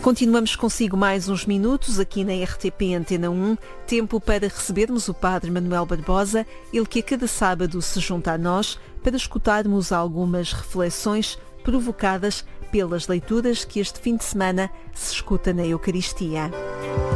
Continuamos consigo mais uns minutos aqui na RTP Antena 1, tempo para recebermos o Padre Manuel Barbosa, ele que a cada sábado se junta a nós para escutarmos algumas reflexões provocadas pelas leituras que este fim de semana se escuta na Eucaristia.